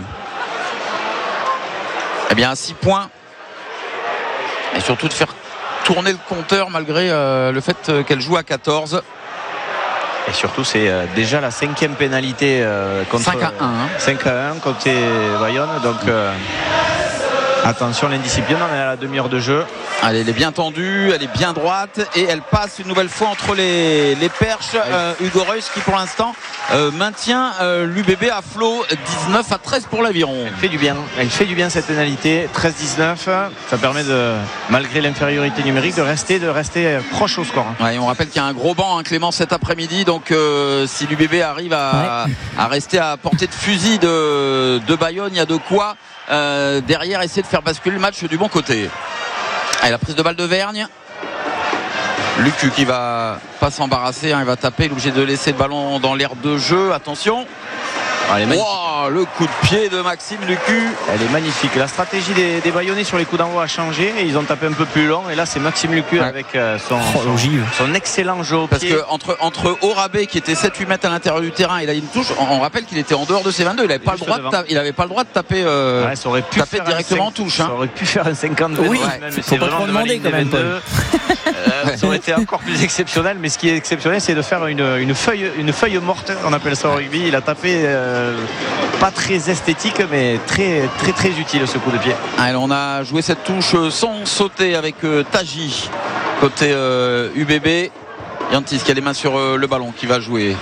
Speaker 1: eh bien à six points et surtout de faire tourner le compteur malgré euh, le fait qu'elle joue à quatorze.
Speaker 2: Et surtout, c'est déjà la cinquième pénalité euh, contre
Speaker 1: cinq à un. Hein.
Speaker 2: cinq à un côté Bayonne. Donc euh, attention, l'indiscipline, on est à la demi-heure de jeu.
Speaker 1: Allez, elle est bien tendue, elle est bien droite et elle passe une nouvelle fois entre les, les perches. Euh, Hugo Reus qui pour l'instant euh, maintient euh, l'U B B à flot, dix-neuf à treize pour l'Aviron.
Speaker 2: Elle fait du bien, elle fait du bien cette pénalité, treize dix-neuf. Ça permet de, malgré l'infériorité numérique, de rester, de rester proche au score.
Speaker 1: Ouais, on rappelle qu'il y a un gros banc, hein, Clément, cet après-midi. Donc euh, si l'U B B arrive à, ouais. à rester à portée de fusil de, de Bayonne, il y a de quoi euh, derrière essayer de faire basculer le match du bon côté. Allez, la prise de balle de Vergne. Lucu qui va pas s'embarrasser, hein, il va taper, il est obligé de laisser le ballon dans l'air de jeu. Attention.
Speaker 2: Allez,
Speaker 1: wow, le coup de pied de Maxime Lucu.
Speaker 2: Elle est magnifique. La stratégie des, des Bayonnais sur les coups d'envoi a changé et ils ont tapé un peu plus long. Et là, c'est Maxime Lucu ouais. avec euh, son, son, son excellent jeu au
Speaker 1: Parce
Speaker 2: pied.
Speaker 1: que entre, entre Orabé qui était sept huit mètres à l'intérieur du terrain, il a une touche. On, on rappelle qu'il était en dehors de ses vingt-deux. Il n'avait pas, le droit de ta- il avait pas le droit de taper, euh, ouais, ça aurait pu taper directement en touche. Hein.
Speaker 2: Ça aurait pu faire un cinquante-deux.
Speaker 3: Oui, ouais.
Speaker 2: Même,
Speaker 3: c'est vraiment demander quand même.
Speaker 2: euh, ça aurait été encore plus exceptionnel. Mais ce qui est exceptionnel, c'est de faire une, une, feuille, une feuille morte. On appelle ça au rugby. Il a tapé. Euh, Pas très esthétique, mais très très très utile ce coup de pied.
Speaker 1: Alors, on a joué cette touche sans sauter avec euh, Taji côté euh, U B B. Yantis qui a les mains sur euh, le ballon qui va jouer.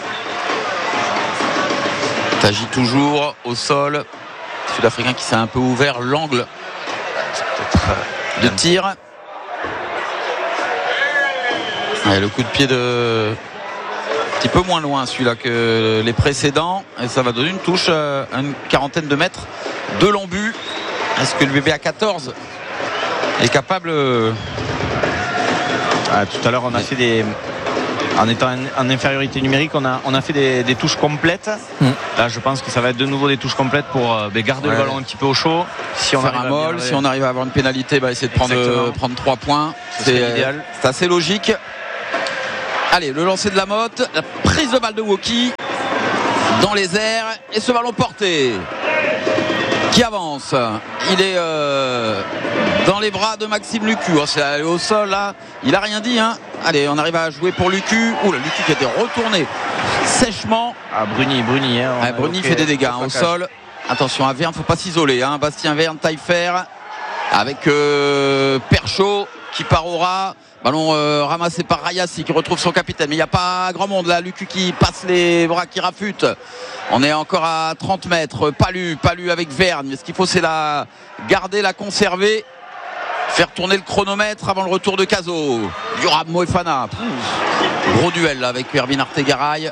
Speaker 1: Taji toujours au sol. Sud-Africain qui s'est un peu ouvert l'angle de tir. Ouais, le coup de pied de un petit peu moins loin celui-là que les précédents et ça va donner une touche à une quarantaine de mètres de long but. Est-ce que le bébé à quatorze est capable
Speaker 2: Ah, tout à l'heure, on a fait des. En étant en infériorité numérique, on a, on a fait des, des touches complètes. Mm. Là, je pense que ça va être de nouveau des touches complètes pour euh, garder ouais. le ballon un petit peu au chaud.
Speaker 1: Si on Faire arrive un molle, si on arrive à avoir une pénalité, bah, essayer de prendre, euh, prendre trois points. C'est, idéal. C'est assez logique. Allez, le lancer de la Motte, la prise de balle de Woki dans les airs et ce ballon porté qui avance. Il est euh, dans les bras de Maxime Lucu. Oh, c'est allé au sol là. Il a rien dit. Hein. Allez, on arrive à jouer pour Lucu. Ouh, le Lucu qui a été retourné sèchement.
Speaker 2: Ah, Bruni, Bruni. Hein,
Speaker 1: ah, Bruni fait des dégâts hein, au sol. Attention à Verne, faut pas s'isoler. Hein. Bastien Verne, Taillefer avec euh, Perchaud qui part au ras. Ballon euh, ramassé par Rayassi qui retrouve son capitaine. Mais il n'y a pas grand monde là. Lucu qui passe les bras, qui rafute. On est encore à trente mètres. Palu, Palu avec Verne. Mais ce qu'il faut, c'est la garder, la conserver. Faire tourner le chronomètre avant le retour de Cazot. Durab Moefana. Gros duel là, avec Herbin Artegaray.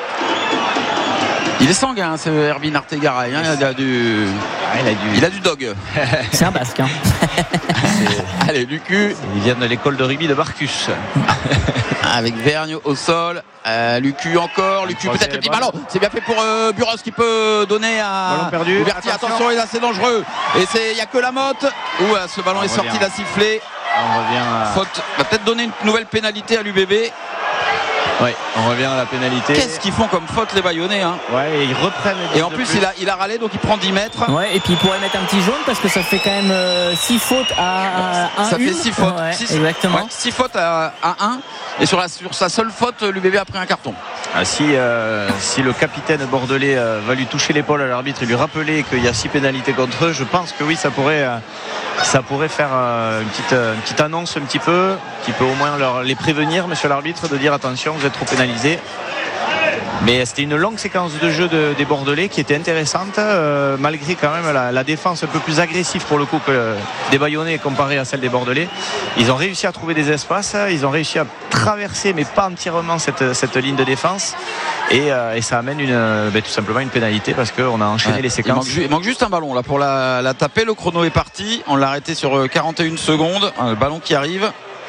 Speaker 1: Il est sanguin, ce Herbin Artegaray. Hein. Il a du.
Speaker 2: Ah, il, a du...
Speaker 1: il a du dog.
Speaker 3: C'est un basque. Hein.
Speaker 1: Allez, Lucu.
Speaker 2: Il vient de l'école de rugby de Barcus.
Speaker 1: Avec Vergne au sol. Euh, Lucu encore. Lucu peut-être le petit ballon. C'est bien fait pour euh, Buros qui peut donner à Berti. Attention, il est assez dangereux. Et il n'y a que la Motte. Ouh, ce ballon on est revient. sorti, il a sifflé.
Speaker 2: On revient à...
Speaker 1: Faute. Va peut-être donner une nouvelle pénalité à l'U B B.
Speaker 2: Oui, on revient à la pénalité.
Speaker 1: Qu'est-ce qu'ils font comme faute les Bayonnais hein.
Speaker 2: Ouais, et ils reprennent.
Speaker 1: Et en plus, plus. Il, a, il a râlé, donc il prend dix mètres.
Speaker 3: Ouais, et puis il pourrait mettre un petit jaune parce que ça fait quand même six fautes à un.
Speaker 1: Ça fait six fautes.
Speaker 3: Ouais,
Speaker 1: six,
Speaker 3: exactement.
Speaker 1: Ouais, six fautes à un. Et sur, la, sur sa seule faute, l'U B B a pris un carton.
Speaker 2: Ah, si, euh, si le capitaine bordelais euh, va lui toucher l'épaule à l'arbitre et lui rappeler qu'il y a six pénalités contre eux, je pense que oui, ça pourrait, euh, ça pourrait faire euh, une, petite, euh, une petite annonce un petit peu, qui peut au moins leur, les prévenir, monsieur l'arbitre, de dire attention, vous êtes trop pénalisé. Mais c'était une longue séquence de jeu de, des Bordelais qui était intéressante, euh, malgré quand même la, la défense un peu plus agressive pour le coup que euh, des Bayonnais comparée à celle des Bordelais. Ils ont réussi à trouver des espaces, ils ont réussi à traverser, mais pas entièrement cette, cette ligne de défense. Et, euh, et ça amène une, ben, tout simplement une pénalité parce qu'on a enchaîné ouais, les séquences.
Speaker 1: Il manque, il manque juste un ballon là pour la, la taper. Le chrono est parti. On l'a arrêté sur quarante et une secondes. Le ballon qui arrive.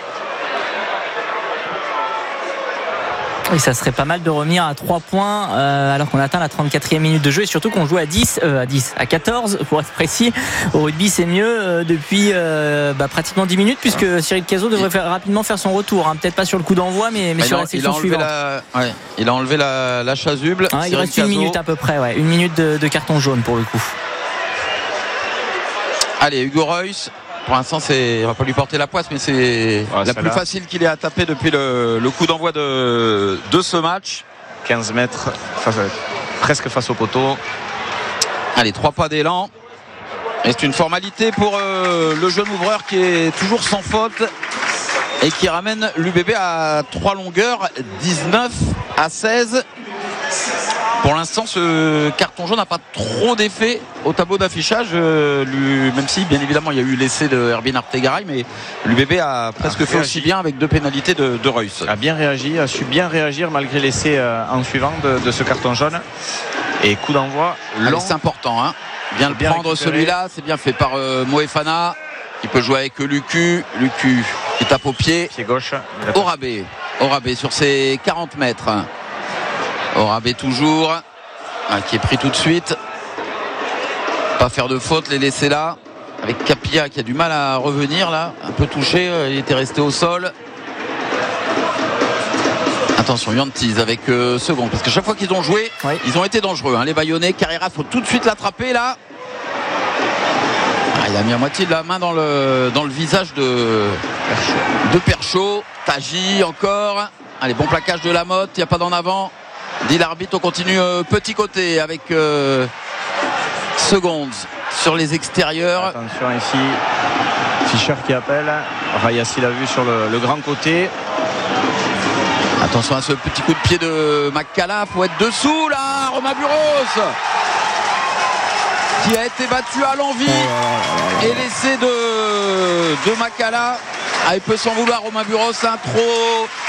Speaker 3: Et ça serait pas mal de revenir à trois points euh, alors qu'on atteint la trente-quatrième minute de jeu et surtout qu'on joue à dix, euh, à dix, à quatorze pour être précis. Au rugby c'est mieux euh, depuis euh, bah, pratiquement dix minutes puisque Cyril Cazot devrait faire, rapidement faire son retour. Hein. Peut-être pas sur le coup d'envoi mais, mais
Speaker 1: bah,
Speaker 3: sur
Speaker 1: a,
Speaker 3: la section
Speaker 1: il
Speaker 3: suivante.
Speaker 1: La, ouais, il a enlevé la, la chasuble.
Speaker 3: Ah, il reste une minute à peu près, ouais, une minute de, de carton jaune pour le coup.
Speaker 1: Allez, Hugo Reus. Pour l'instant, c'est, on va pas lui porter la poisse, mais c'est ouais, la plus là. facile qu'il ait à taper depuis le, le coup d'envoi de, de ce match.
Speaker 2: quinze mètres, face, presque face au poteau.
Speaker 1: Allez, trois pas d'élan. Et c'est une formalité pour euh, le jeune ouvreur qui est toujours sans faute et qui ramène l'U B B à trois longueurs, dix-neuf à seize. Pour l'instant, ce carton jaune n'a pas trop d'effet au tableau d'affichage, euh, lui, même si, bien évidemment, il y a eu l'essai de Herbin Artegaray, mais l'U B B a presque a fait réagi. aussi bien avec deux pénalités de, de Reus.
Speaker 2: A bien réagi, a su bien réagir malgré l'essai euh, en suivant de, de ce carton jaune. Et coup d'envoi long.
Speaker 1: C'est important, hein. Bien le bien prendre récupéré. Celui-là, c'est bien fait par euh, Moefana, qui peut jouer avec Lucu. Lucu qui tape au pied.
Speaker 2: Pied gauche.
Speaker 1: Orabé. Orabé sur ses quarante mètres. Orabé toujours, ah, qui est pris tout de suite. Pas faire de faute, les laisser là. Avec Capilla qui a du mal à revenir là, un peu touché, il était resté au sol. Attention, Yantiz avec euh, second, parce que chaque fois qu'ils ont joué, oui. ils ont été dangereux. Hein, les Bayonnais, Carrera, faut tout de suite l'attraper là. Ah, il a mis à moitié de la main dans le, dans le visage de, de Perchaud. Tagy encore. Allez, bon plaquage de la Motte, il n'y a pas d'en avant. Dit l'arbitre, on continue euh, petit côté avec euh, Secondes sur les extérieurs.
Speaker 2: Attention ici, Fischer qui appelle. Rayassi l'a vu sur le, le grand côté.
Speaker 1: Attention à ce petit coup de pied de Makala, faut être dessous là. Romain Buros qui a été battu à l'envie oh et l'essai de, de Makala. Ah, il peut s'en vouloir Romain Buros, hein, trop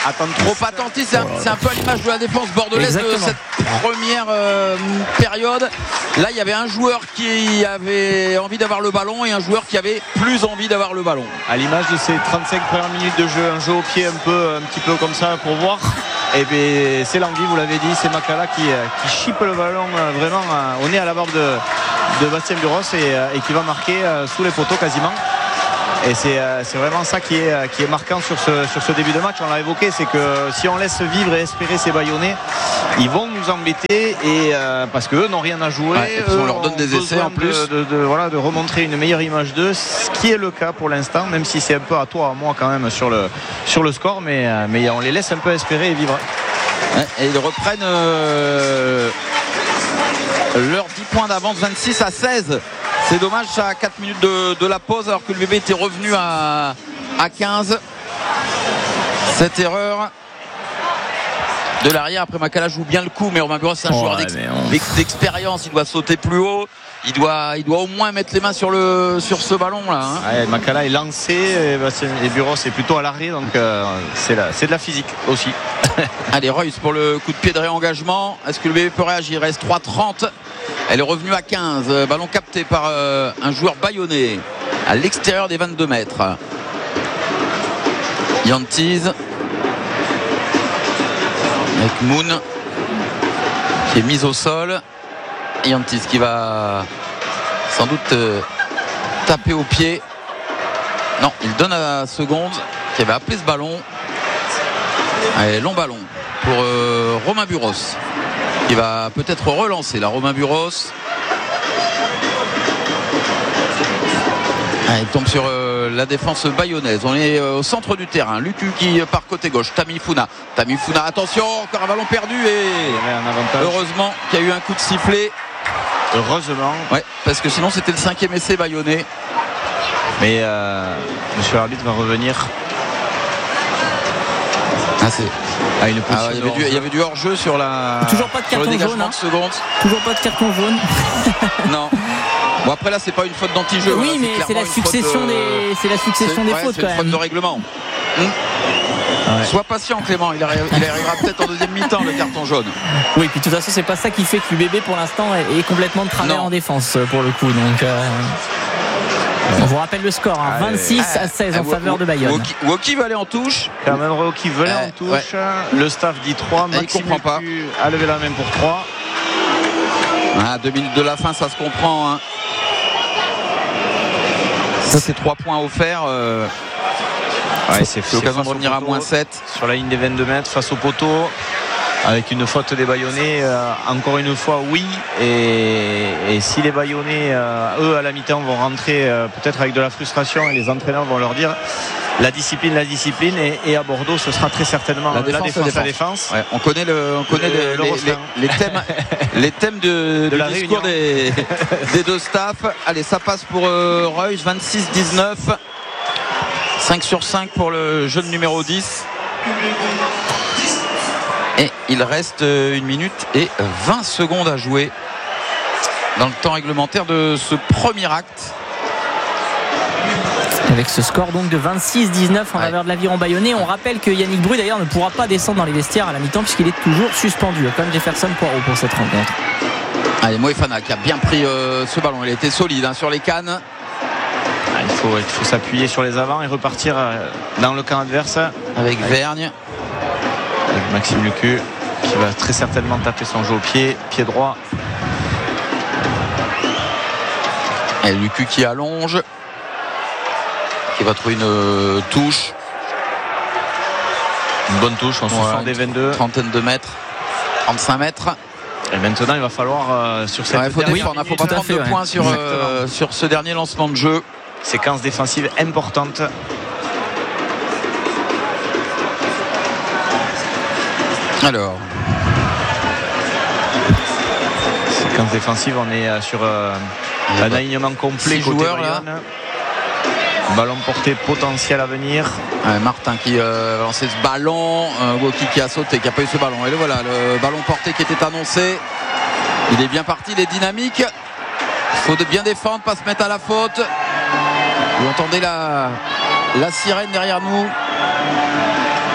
Speaker 2: attentif.
Speaker 1: Trop attentif, c'est un, c'est un peu à l'image de la défense bordelaise
Speaker 3: Exactement.
Speaker 1: de cette première euh, période. Là, il y avait un joueur qui avait envie d'avoir le ballon et un joueur qui avait plus envie d'avoir le ballon.
Speaker 2: À l'image de ces trente-cinq premières minutes de jeu, un jeu au pied un peu, un petit peu comme ça pour voir. Et bien c'est l'envie, vous l'avez dit, c'est Makala qui, qui chipe le ballon vraiment au nez à la barbe de, de Bastien Buros et, et qui va marquer sous les poteaux quasiment. Et c'est, c'est vraiment ça qui est, qui est marquant sur ce, sur ce début de match. On l'a évoqué, c'est que si on laisse vivre et espérer ces Bayonnais, ils vont nous embêter et euh, parce qu'eux n'ont rien à jouer.
Speaker 1: Ouais, et puis on leur donne des essais en plus.
Speaker 2: De, de, de, voilà, de remontrer une meilleure image d'eux, ce qui est le cas pour l'instant, même si c'est un peu à toi, à moi quand même sur le, sur le score, mais, mais on les laisse un peu espérer et vivre.
Speaker 1: Ouais, et ils reprennent euh, leurs dix points d'avance, vingt-six à seize. C'est dommage, ça à quatre minutes de, de la pause, alors que le bébé était revenu à, à quinze. Cette erreur de l'arrière. Après, Makala joue bien le coup, mais Romain Buros, c'est un
Speaker 2: oh,
Speaker 1: joueur
Speaker 2: ouais,
Speaker 1: d'ex-
Speaker 2: on...
Speaker 1: d'expérience. Il doit sauter plus haut. Il doit, il doit au moins mettre les mains sur, le, sur ce ballon là. Hein.
Speaker 2: Ouais, Makala est lancé et, et Buros est plutôt à l'arrêt, donc euh, c'est, la, c'est de la physique aussi.
Speaker 1: Allez, Reus pour le coup de pied de réengagement. Est-ce que le bébé peut réagir? Il reste trois trente. Elle est revenue à quinze. Ballon capté par euh, un joueur bayonnais à l'extérieur des vingt-deux mètres. Yantiz avec Moon qui est mise au sol. Yantiz qui va sans doute euh, taper au pied. Non, il donne à la seconde qui avait appelé ce ballon. Allez, long ballon pour euh, Romain Buros qui va peut-être relancer là. Romain Buros, ah, il tombe sur euh, la défense bayonnaise. On est euh, au centre du terrain. Lucu qui euh, part côté gauche. Tamifuna, Tamifuna, attention, encore un ballon perdu et
Speaker 2: un avantage.
Speaker 1: Heureusement qu'il y a eu un coup de sifflet.
Speaker 2: Heureusement.
Speaker 1: Ouais, parce que sinon c'était le cinquième essai bayonnais.
Speaker 2: Mais euh, monsieur l'arbitre va revenir.
Speaker 1: Ah, c'est...
Speaker 2: à une position
Speaker 1: ah, il, y avait du, il y avait du hors-jeu sur la.
Speaker 3: Toujours pas de
Speaker 1: sur le
Speaker 3: carton
Speaker 1: dégagement
Speaker 3: jaune, hein.
Speaker 1: de seconde.
Speaker 3: Toujours pas de carton jaune.
Speaker 1: Non. Bon, après là c'est pas une faute d'anti-jeu.
Speaker 3: Oui,
Speaker 1: voilà,
Speaker 3: mais c'est la,
Speaker 1: clairement une
Speaker 3: succession
Speaker 1: faute, euh,
Speaker 3: des, c'est la succession
Speaker 1: c'est,
Speaker 3: des
Speaker 1: ouais,
Speaker 3: fautes
Speaker 1: c'est
Speaker 3: quand
Speaker 1: une faute
Speaker 3: même.
Speaker 1: de règlement. Hum.
Speaker 2: Ouais.
Speaker 1: Sois patient Clément, il arrivera, il arrivera peut-être en deuxième mi-temps le carton jaune.
Speaker 3: Oui, puis de toute façon c'est pas ça qui fait que l'U B B pour l'instant est complètement de travers
Speaker 1: Non.
Speaker 3: en défense pour le coup. Donc euh, on vous rappelle le score, hein, vingt-six à seize en
Speaker 1: Ah,
Speaker 3: faveur de Bayonne.
Speaker 1: Woki, Woki va aller en touche.
Speaker 2: Carmen Reo qui veut
Speaker 1: Euh,
Speaker 2: en touche. Le staff dit trois.
Speaker 1: Il
Speaker 2: Maxime
Speaker 1: comprend pas.
Speaker 2: Lucu a levé la main pour trois.
Speaker 1: Ah, deux minutes de la fin, ça se comprend. Hein. Ça c'est trois points offerts. Euh,
Speaker 2: Ouais,
Speaker 1: c'est,
Speaker 2: c'est
Speaker 1: l'occasion de
Speaker 2: face au
Speaker 1: revenir à
Speaker 2: poteau,
Speaker 1: moins sept.
Speaker 2: sur la ligne des vingt-deux mètres face au poteau avec une faute des Bayonnais. Euh, encore une fois oui, et, et si les Bayonnais euh, eux à la mi-temps vont rentrer euh, peut-être avec de la frustration et les entraîneurs vont leur dire la discipline, la discipline, et, et à Bordeaux ce sera très certainement
Speaker 1: La
Speaker 2: la
Speaker 1: défense,
Speaker 2: défense,
Speaker 1: la
Speaker 2: la
Speaker 1: défense.
Speaker 2: défense.
Speaker 1: Ouais, on connaît, le, on connaît
Speaker 2: Le-
Speaker 1: les,
Speaker 2: le
Speaker 1: les-
Speaker 2: refrain.
Speaker 1: les- les thèmes, les thèmes de,
Speaker 2: De
Speaker 1: du
Speaker 2: la
Speaker 1: discours des, des deux staffs. Allez, ça passe pour euh, Reus, vingt-six dix-neuf. cinq sur cinq pour le jeune numéro dix. Et il reste une minute et vingt secondes à jouer dans le temps réglementaire de ce premier acte.
Speaker 3: Avec ce score donc de vingt-six dix-neuf en
Speaker 1: Ouais.
Speaker 3: faveur de l'Aviron Bayonnais. On rappelle que Yannick Bru d'ailleurs ne pourra pas descendre dans les vestiaires à la mi-temps puisqu'il est toujours suspendu, comme Jefferson Poirot pour cette rencontre.
Speaker 1: Allez, Moefana qui a bien pris euh, ce ballon. Il était solide hein, sur les cannes.
Speaker 2: Ah, il faut, il faut s'appuyer sur les avants et repartir euh, dans le camp adverse
Speaker 1: Avec Vergne.
Speaker 2: avec Maxime Lucu qui va très certainement taper son jeu au pied, pied droit.
Speaker 1: Et Lucu qui allonge. Qui va trouver une euh, touche.
Speaker 2: Une bonne touche, on se
Speaker 1: Ouais,
Speaker 2: sort des vingt-deux.
Speaker 1: Trentaine de mètres. trente-cinq mètres.
Speaker 2: Et maintenant il va falloir euh, sur cette
Speaker 1: Il faut
Speaker 2: dernière
Speaker 1: défendre, il ne faut
Speaker 2: minute,
Speaker 1: pas
Speaker 3: tout à
Speaker 1: prendre
Speaker 3: fait,
Speaker 1: de
Speaker 3: ouais.
Speaker 1: points sur, euh, sur ce dernier lancement de jeu.
Speaker 2: séquence défensive importante.
Speaker 1: Alors,
Speaker 2: Séquence défensive, on est sur euh, un alignement complet
Speaker 1: six
Speaker 2: côté
Speaker 1: joueurs, là.
Speaker 2: Bayonne. Ballon porté potentiel à venir.
Speaker 1: euh, Martin qui euh, a lancé ce ballon, euh, Woki qui a sauté, qui n'a pas eu ce ballon. Et le voilà, le ballon porté qui était annoncé. Il est bien parti, il est dynamique. Il faut de bien défendre, pas se mettre à la faute. Vous entendez la, la sirène derrière nous.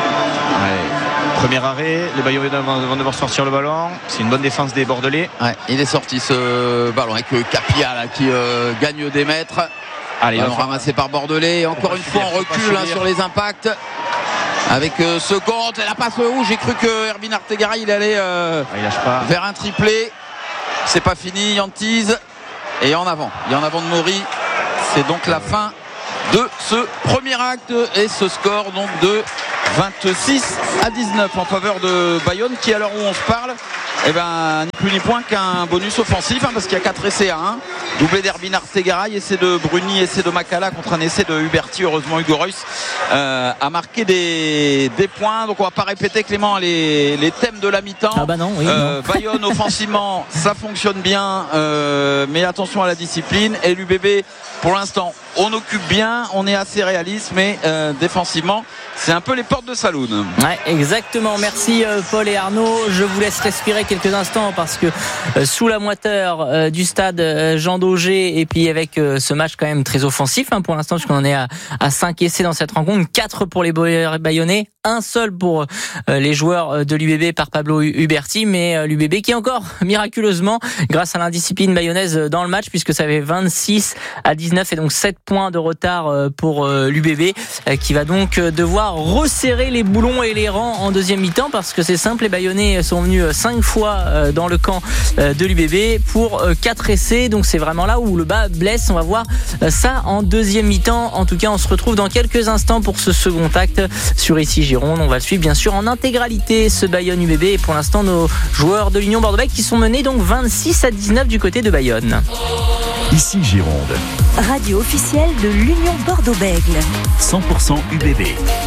Speaker 2: Ouais. Premier arrêt, les Bayonnais vont devoir sortir le ballon. C'est une bonne défense des Bordelais.
Speaker 1: Ouais, il est sorti ce ballon avec Capia là, qui euh, gagne des mètres.
Speaker 2: Allez,
Speaker 1: ballon ramassé par Bordelais. Encore une fois, on recule hein, sur les impacts. Avec euh, ce compte et la passe où j'ai cru que Herbin Artegara il allait euh,
Speaker 2: il lâche pas.
Speaker 1: vers un triplé. C'est pas fini, Yantiz. Et en avant. Et en avant de Maury. C'est donc la fin de ce premier acte et ce score donc de vingt-six à dix-neuf en faveur de Bayonne qui, à l'heure où on se parle, eh ben, ni plus ni point qu'un bonus offensif hein, parce qu'il y a quatre essais à un. Doublé d'Herbin Artegara, essai de Bruni, essai de Makala contre un essai de Huberti. Heureusement Hugo Reus euh, a marqué des, des points. Donc on va pas répéter, Clément, les, les thèmes de la mi-temps.
Speaker 3: Ah bah non, oui,
Speaker 1: euh,
Speaker 3: non.
Speaker 1: Bayonne offensivement ça fonctionne bien euh, mais attention à la discipline. Et l'U B B pour l'instant on occupe bien, on est assez réaliste, mais euh, défensivement c'est un peu les portes de Saloon.
Speaker 3: Ouais, exactement. Merci euh, Paul et Arnaud. Je vous laisse respirer quelques instants parce que euh, sous la moiteur euh, du stade euh, Jean Daugé et puis avec euh, ce match quand même très offensif hein, pour l'instant, puisqu'on en est à, à cinq essais dans cette rencontre, quatre pour les Bayonnais, un seul pour euh, les joueurs de l'U B B par Pablo Huberti, mais euh, l'U B B qui est encore miraculeusement grâce à l'indiscipline bayonnaise dans le match, puisque ça fait vingt-six à dix-neuf et donc sept points de retard euh, pour euh, l'U B B euh, qui va donc euh, devoir resserrer les boulons et les rangs en deuxième mi-temps, parce que c'est simple, les Bayonnais sont venus cinq fois dans le camp de l'U B B pour quatre essais, donc c'est vraiment là où le bas blesse. On va voir ça en deuxième mi-temps. En tout cas, on se retrouve dans quelques instants pour ce second acte sur Ici Gironde. On va le suivre bien sûr en intégralité, ce Bayonne U B B, et pour l'instant nos joueurs de l'Union Bordeaux-Bègles qui sont menés donc vingt-six à dix-neuf du côté de Bayonne.
Speaker 4: Ici Gironde,
Speaker 6: Radio officielle de l'Union Bordeaux-Bègles.
Speaker 4: cent pour cent U B B.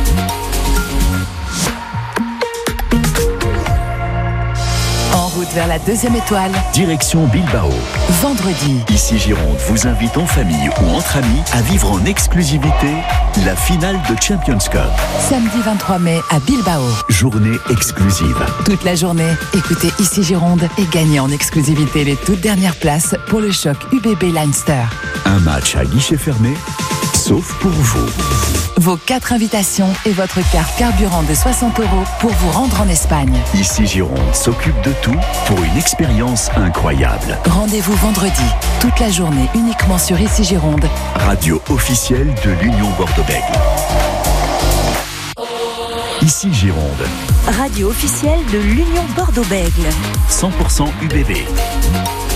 Speaker 5: En route vers la deuxième étoile,
Speaker 4: Direction Bilbao.
Speaker 5: vendredi.
Speaker 4: Ici Gironde vous invite en famille ou entre amis à vivre en exclusivité la finale de Champions Cup.
Speaker 5: Samedi vingt-trois mai à Bilbao.
Speaker 4: Journée exclusive.
Speaker 5: Toute la journée, écoutez Ici Gironde et gagnez en exclusivité les toutes dernières places pour le choc U B B Leinster.
Speaker 4: Un match à guichet fermé, sauf pour vous.
Speaker 5: Vos quatre invitations et votre carte carburant de soixante euros pour vous rendre en Espagne.
Speaker 4: Ici Gironde s'occupe de tout pour une expérience incroyable.
Speaker 5: Rendez-vous vendredi, toute la journée uniquement sur Ici Gironde.
Speaker 4: Radio officielle de l'Union Bordeaux-Bègles. Ici Gironde,
Speaker 6: Radio officielle de l'Union Bordeaux-Bègles.
Speaker 4: cent pour cent U B B.